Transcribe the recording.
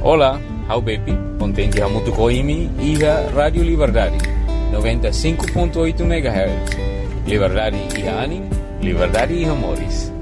Olá, how baby, contente a muito coimi e a Rádio Liberdade, 95.8 MHz. Liberdade e anim, liberdade e amores.